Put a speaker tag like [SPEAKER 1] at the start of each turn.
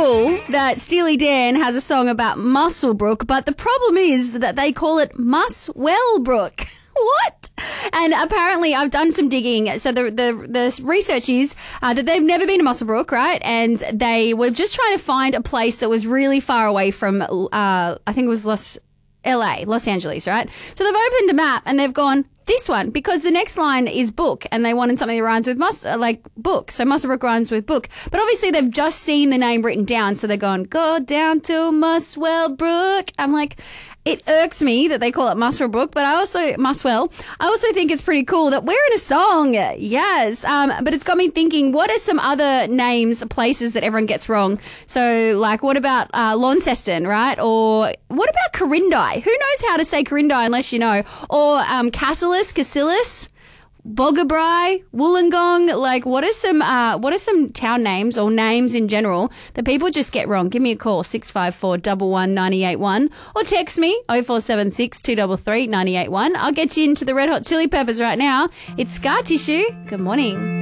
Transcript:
[SPEAKER 1] cool that Steely Dan has a song about Muswellbrook, but the problem is that they call it Muswellbrook. What? And apparently I've done some digging. So the research is that they've never been to Muswellbrook, right? And they were just trying to find a place that was really far away from, I think it was Los Angeles, right? So they've opened a map and they've gone, this one, because the next line is book, and they wanted something that rhymes with book. So Muswellbrook rhymes with book. But obviously they've just seen the name written down, so they're going, go down to Muswellbrook. I'm like, it irks me that they call it Muswellbrook, but I also think it's pretty cool that we're in a song. Yes. But it's got me thinking, what are some other names, places that everyone gets wrong? So, like, what about Launceston, right? Or what about Corindi? Who knows how to say Corindi unless you know? Or Cassilis, Boggabri, Wollongong. Like, what are some town names or names in general that people just get wrong? Give me a call, 654 119 981, or text me 0476 233 981. I'll get you into the Red Hot Chili Peppers right now. It's Scar Tissue. Good morning.